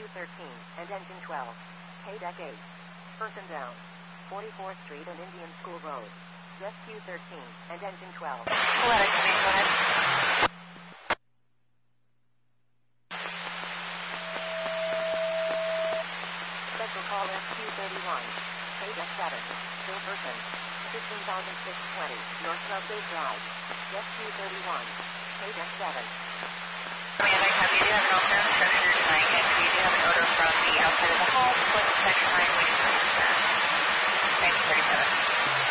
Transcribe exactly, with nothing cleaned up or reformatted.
thirteen and engine twelve. K deck eight. Person down. forty-fourth Street and Indian School Road. Rescue thirteen and engine twelve. Poetic, go ahead. Special call Rescue thirty-one. K deck seven. Still person. fifteen thousand six hundred twenty. North Southgate Drive. Rescue thirty-one. K deck seven. Amanda, I have you do have an alternate structure denying it. You do have an odor from the outside of the home. What's the section line waiting for nineteen thirty-seven?